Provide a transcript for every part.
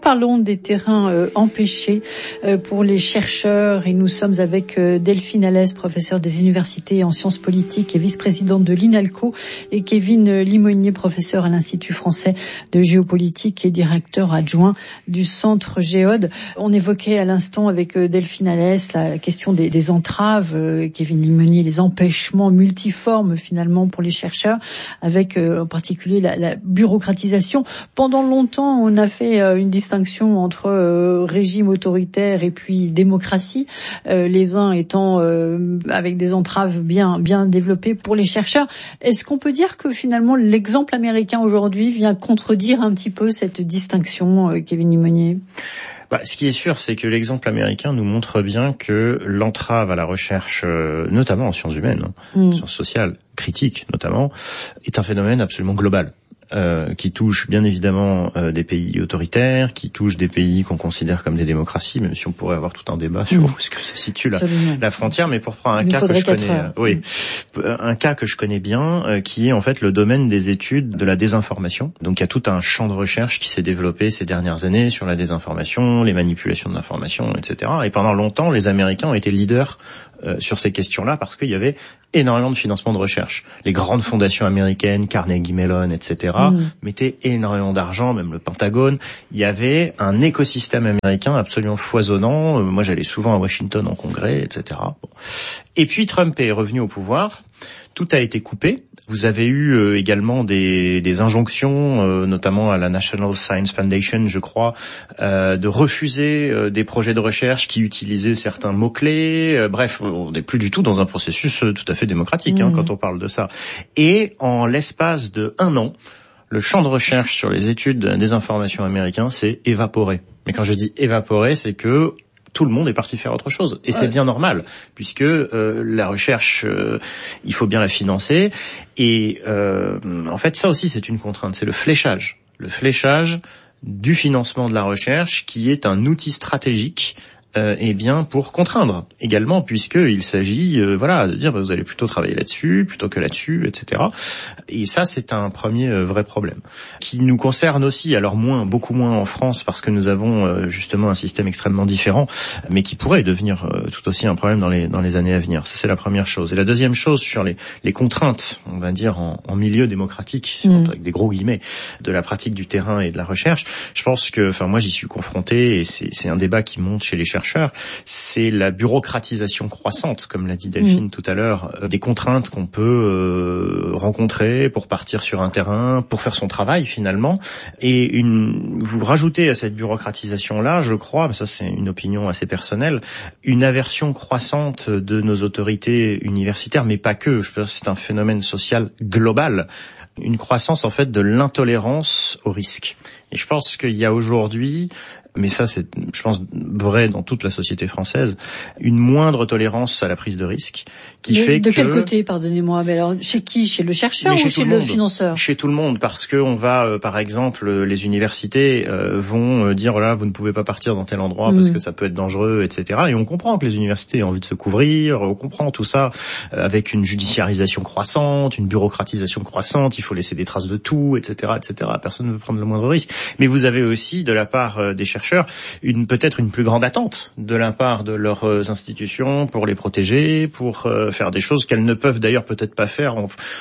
Parlons des terrains empêchés pour les chercheurs et nous sommes avec Delphine Alès, professeure des universités en sciences politiques et vice-présidente de l'INALCO, et Kevin Limonier, professeur à l'Institut français de géopolitique et directeur adjoint du Centre Géode. On évoquait à l'instant avec Delphine Alès la question des entraves, Kevin Limonier, les empêchements multiformes finalement pour les chercheurs, avec en particulier la bureaucratisation. Pendant longtemps, on a fait une distinction entre régime autoritaire et puis démocratie, les uns étant avec des entraves bien développées pour les chercheurs. Est-ce qu'on peut dire que finalement l'exemple américain aujourd'hui vient contredire un petit peu cette distinction, Kevin Limonier ? Ce qui est sûr, c'est que l'exemple américain nous montre bien que l'entrave à la recherche, notamment en sciences humaines, sciences sociales, critiques notamment, est un phénomène absolument global. Qui touche bien évidemment des pays autoritaires, qui touche des pays qu'on considère comme des démocraties, même si on pourrait avoir tout un débat sur où est-ce que se situe la frontière. Mais pour prendre un cas que je connais, un cas que je connais bien, qui est en fait le domaine des études de la désinformation. Donc il y a tout un champ de recherche qui s'est développé ces dernières années sur la désinformation, les manipulations de l'information, etc. Et pendant longtemps, les Américains ont été leaders sur ces questions-là parce qu'il y avait énormément de financement de recherche. Les grandes fondations américaines, Carnegie Mellon, etc., mettaient énormément d'argent, même le Pentagone. Il y avait un écosystème américain absolument foisonnant. Moi, j'allais souvent à Washington en congrès, etc. Bon. Et puis, Trump est revenu au pouvoir. Tout a été coupé. Vous avez eu également des injonctions, notamment à la National Science Foundation, je crois, de refuser des projets de recherche qui utilisaient certains mots-clés. Bref, on n'est plus du tout dans un processus tout à fait démocratique quand on parle de ça. Et en l'espace de 1 an, le champ de recherche sur les études de la désinformation américain s'est évaporé. Mais quand je dis évaporé, c'est que tout le monde est parti faire autre chose. Et c'est bien normal, puisque la recherche, il faut bien la financer. Et en fait, ça aussi, c'est une contrainte. C'est le fléchage. Le fléchage du financement de la recherche, qui est un outil stratégique pour contraindre également, puisqu'il s'agit de dire vous allez plutôt travailler là-dessus plutôt que là-dessus, etc. Et ça, c'est un premier vrai problème qui nous concerne aussi, alors beaucoup moins en France, parce que nous avons justement un système extrêmement différent, mais qui pourrait devenir tout aussi un problème dans les années à venir. Ça, c'est la première chose. Et la deuxième chose, sur les contraintes, on va dire en milieu démocratique, avec des gros guillemets, de la pratique du terrain et de la recherche, je pense que, moi j'y suis confronté, et c'est un débat qui monte chez les chercheurs, c'est la bureaucratisation croissante, comme l'a dit Delphine tout à l'heure, des contraintes qu'on peut rencontrer pour partir sur un terrain, pour faire son travail finalement. Et vous rajoutez à cette bureaucratisation-là, je crois, mais ça c'est une opinion assez personnelle, une aversion croissante de nos autorités universitaires, mais pas que. Je pense que c'est un phénomène social global, une croissance en fait de l'intolérance au risque. Et je pense qu'il y a aujourd'hui, mais ça c'est, je pense, vrai dans toute la société française, une moindre tolérance à la prise de risque, qui fait que... De quel côté, pardonnez-moi? Mais alors, chez qui? Chez le chercheur ou chez le financeur? Chez tout le monde, parce que on va, par exemple, les universités vont dire, là, vous ne pouvez pas partir dans tel endroit parce que ça peut être dangereux, etc. Et on comprend que les universités ont envie de se couvrir, on comprend tout ça avec une judiciarisation croissante, une bureaucratisation croissante, il faut laisser des traces de tout, etc., etc. Personne ne veut prendre le moindre risque. Mais vous avez aussi, de la part des chercheurs, peut-être une plus grande attente de la part de leurs institutions pour les protéger, pour faire des choses qu'elles ne peuvent d'ailleurs peut-être pas faire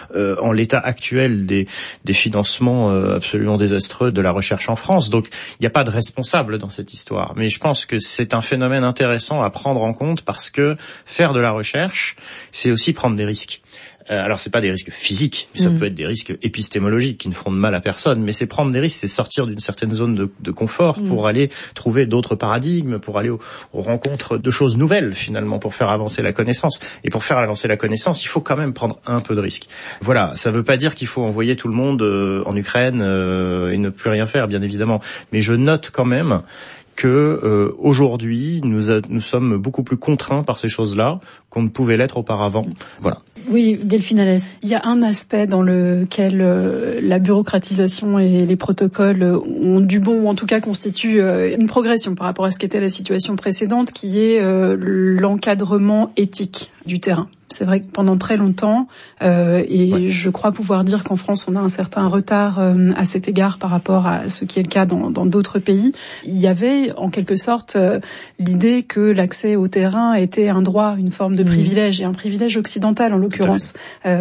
en l'état actuel des financements absolument désastreux de la recherche en France. Donc il n'y a pas de responsable dans cette histoire. Mais je pense que c'est un phénomène intéressant à prendre en compte, parce que faire de la recherche, c'est aussi prendre des risques. Alors c'est pas des risques physiques, mais ça peut être des risques épistémologiques qui ne feront de mal à personne, mais c'est prendre des risques, c'est sortir d'une certaine zone de confort pour aller trouver d'autres paradigmes, pour aller aux rencontres de choses nouvelles finalement, pour faire avancer la connaissance. Et pour faire avancer la connaissance, il faut quand même prendre un peu de risques. Voilà, ça veut pas dire qu'il faut envoyer tout le monde en Ukraine et ne plus rien faire, bien évidemment, mais je note quand même que aujourd'hui nous sommes beaucoup plus contraints par ces choses-là qu'on ne pouvait l'être auparavant. Voilà. Oui, Delphine Alès. Il y a un aspect dans lequel la bureaucratisation et les protocoles ont du bon, ou en tout cas constituent une progression par rapport à ce qu'était la situation précédente, qui est l'encadrement éthique du terrain. C'est vrai que pendant très longtemps, je crois pouvoir dire qu'en France, on a un certain retard à cet égard par rapport à ce qui est le cas dans d'autres pays. Il y avait en quelque sorte l'idée que l'accès au terrain était un droit, une forme de privilège, et un privilège occidental en l'occurrence.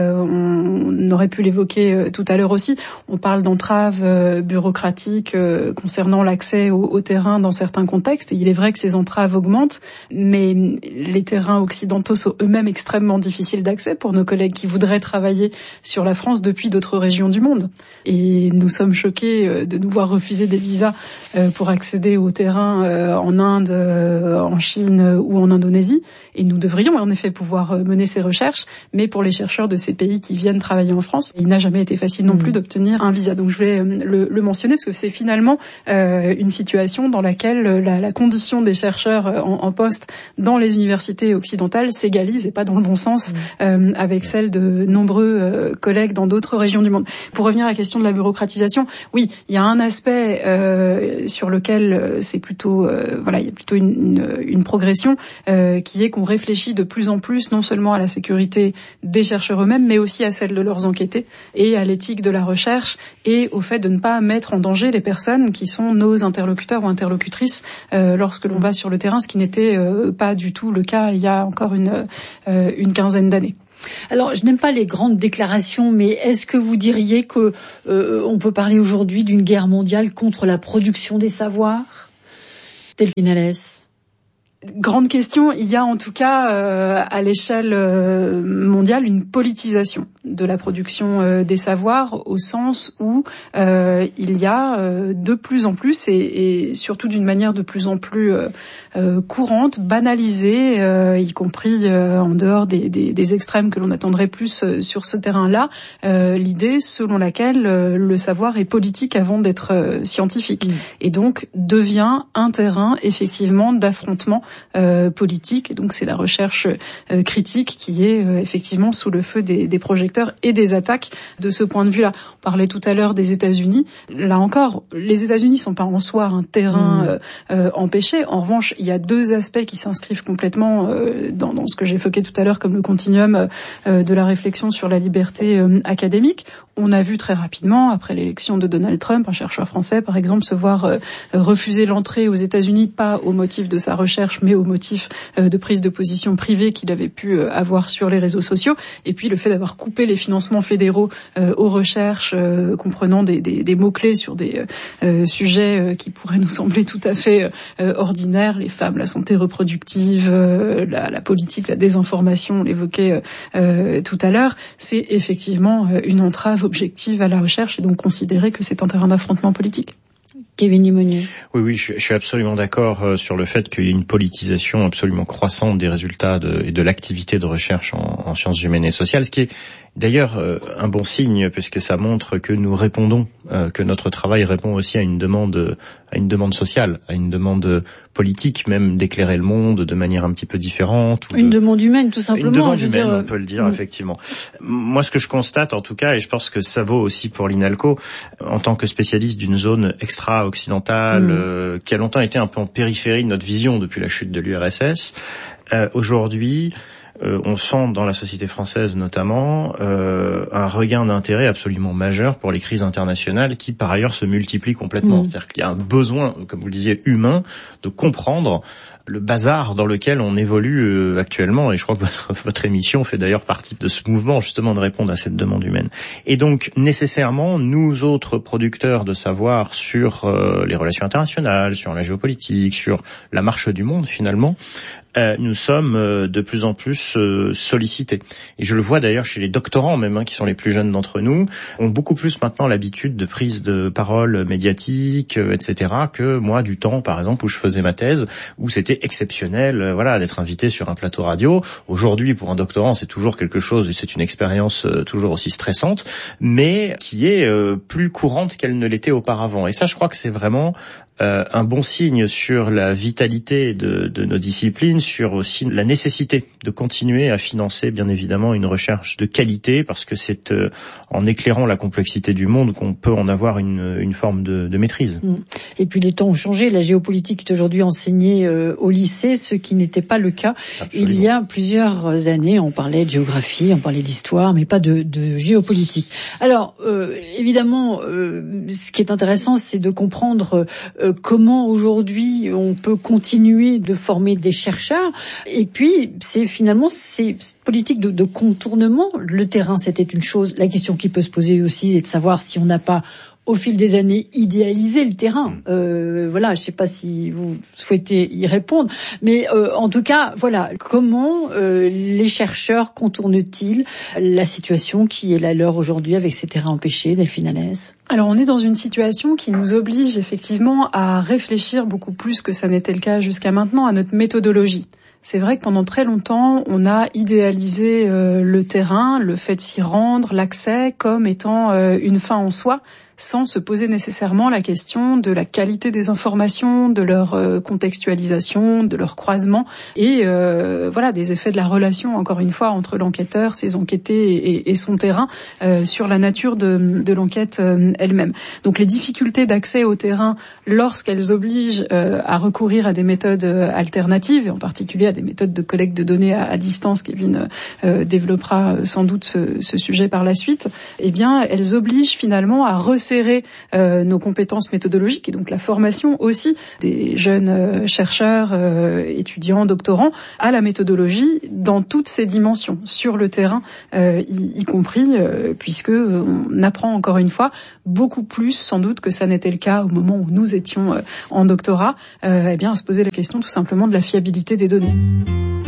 On aurait pu l'évoquer tout à l'heure aussi. On parle d'entraves bureaucratiques concernant l'accès au terrain dans certains contextes, et il est vrai que ces entraves augmentent, mais les terrains occidentaux sont eux-mêmes extrêmement difficiles d'accès pour nos collègues qui voudraient travailler sur la France depuis d'autres régions du monde. Et nous sommes choqués de nous voir refuser des visas pour accéder au terrain en Inde, en Chine ou en Indonésie. Et nous devrions en effet pouvoir mener ces recherches, mais pour les chercheurs de ces pays qui viennent travailler en France, il n'a jamais été facile non plus d'obtenir un visa. Donc je voulais le mentionner parce que c'est finalement une situation dans laquelle la condition des chercheurs en poste dans les universités occidentales s'égalise, et pas dans le bon sens, avec celle de nombreux collègues dans d'autres régions du monde. Pour revenir à la question de la bureaucratisation, oui, il y a un aspect sur lequel c'est plutôt il y a plutôt une progression qui est qu'on réfléchit de plus en plus non seulement à la sécurité des chercheurs eux-mêmes, mais aussi à celle de leurs enquêtés et à l'éthique de la recherche et au fait de ne pas mettre en danger les personnes qui sont nos interlocuteurs ou interlocutrices lorsque l'on va sur le terrain, ce qui n'était pas du tout le cas il y a encore une quinzaine d'années. Alors, je n'aime pas les grandes déclarations, mais est-ce que vous diriez que on peut parler aujourd'hui d'une guerre mondiale contre la production des savoirs? Delphine Alès. Grande question. Il y a en tout cas à l'échelle mondiale une politisation de la production des savoirs, au sens où il y a de plus en plus et surtout d'une manière de plus en plus courante, banalisée, y compris en dehors des extrêmes que l'on attendrait plus sur ce terrain-là, l'idée selon laquelle le savoir est politique avant d'être scientifique et donc devient un terrain effectivement d'affrontement politique. Et donc c'est la recherche critique qui est effectivement sous le feu des projecteurs et des attaques de ce point de vue-là. On parlait tout à l'heure des États-Unis. Là encore, les États-Unis sont pas en soi un terrain empêché. En revanche, il y a deux aspects qui s'inscrivent complètement dans ce que j'évoquais tout à l'heure comme le continuum de la réflexion sur la liberté académique. On a vu très rapidement, après l'élection de Donald Trump, un chercheur français, par exemple, se voir refuser l'entrée aux États-Unis, pas au motif de sa recherche, mais au motif de prise de position privée qu'il avait pu avoir sur les réseaux sociaux. Et puis le fait d'avoir coupé les financements fédéraux aux recherches, comprenant des mots-clés sur des sujets qui pourraient nous sembler tout à fait ordinaires, les femmes, la santé reproductive, la politique, la désinformation, on l'évoquait tout à l'heure, c'est effectivement une entrave objective à la recherche et donc considérer que c'est un terrain d'affrontement politique. Kevin Limonier. Oui, je suis absolument d'accord sur le fait qu'il y ait une politisation absolument croissante des résultats et de l'activité de recherche en sciences humaines et sociales, ce qui est d'ailleurs un bon signe puisque ça montre que nous répondons, que notre travail répond aussi à une demande sociale, à une demande politique, même d'éclairer le monde de manière un petit peu différente. Une demande humaine, tout simplement. Une demande humaine, on peut le dire, effectivement. Moi, ce que je constate, en tout cas, et je pense que ça vaut aussi pour l'INALCO, en tant que spécialiste d'une zone extra-occidentale, qui a longtemps été un peu en périphérie de notre vision depuis la chute de l'URSS, aujourd'hui, on sent dans la société française notamment un regain d'intérêt absolument majeur pour les crises internationales qui par ailleurs se multiplient complètement. C'est-à-dire qu'il y a un besoin, comme vous le disiez, humain de comprendre le bazar dans lequel on évolue actuellement, et je crois que votre émission fait d'ailleurs partie de ce mouvement justement de répondre à cette demande humaine. Et donc nécessairement, nous autres producteurs de savoir sur les relations internationales, sur la géopolitique, sur la marche du monde finalement, nous sommes de plus en plus sollicités. Et je le vois d'ailleurs chez les doctorants même, qui sont les plus jeunes d'entre nous, ont beaucoup plus maintenant l'habitude de prise de parole médiatique, etc., que moi du temps, par exemple, où je faisais ma thèse, où c'était exceptionnel, d'être invité sur un plateau radio. Aujourd'hui, pour un doctorant, c'est toujours quelque chose, et c'est une expérience toujours aussi stressante, mais qui est plus courante qu'elle ne l'était auparavant. Et ça, je crois que c'est vraiment un bon signe sur la vitalité de nos disciplines, sur aussi la nécessité de continuer à financer bien évidemment une recherche de qualité, parce que c'est en éclairant la complexité du monde qu'on peut en avoir une forme de maîtrise. Et puis les temps ont changé, la géopolitique est aujourd'hui enseignée au lycée, ce qui n'était pas le cas Absolument. Il y a plusieurs années. On parlait de géographie, on parlait d'histoire, mais pas de géopolitique. Alors évidemment, ce qui est intéressant, c'est de comprendre comment aujourd'hui on peut continuer de former des chercheurs. Et puis c'est finalement ces politiques de contournement. Le terrain, c'était une chose. La question qui peut se poser aussi est de savoir si on n'a pas au fil des années idéalisé le terrain. Voilà, je ne sais pas si vous souhaitez y répondre, mais en tout cas, voilà, comment les chercheurs contournent-ils la situation qui est la leur aujourd'hui avec ces terrains empêchés, Delphine Allès ? Alors on est dans une situation qui nous oblige effectivement à réfléchir beaucoup plus que ça n'était le cas jusqu'à maintenant à notre méthodologie. C'est vrai que pendant très longtemps, on a idéalisé le terrain, le fait de s'y rendre, l'accès comme étant une fin en soi, sans se poser nécessairement la question de la qualité des informations, de leur contextualisation, de leur croisement et voilà des effets de la relation, encore une fois, entre l'enquêteur, ses enquêtés et son terrain sur la nature de l'enquête elle-même. Donc les difficultés d'accès au terrain lorsqu'elles obligent à recourir à des méthodes alternatives, et en particulier à des méthodes de collecte de données à distance, Kevin développera sans doute ce sujet par la suite, eh bien elles obligent finalement à resserrer nos compétences méthodologiques et donc la formation aussi des jeunes chercheurs, étudiants, doctorants à la méthodologie dans toutes ses dimensions, sur le terrain y compris, puisque on apprend encore une fois beaucoup plus sans doute que ça n'était le cas au moment où nous étions en doctorat, eh bien à se poser la question tout simplement de la fiabilité des données.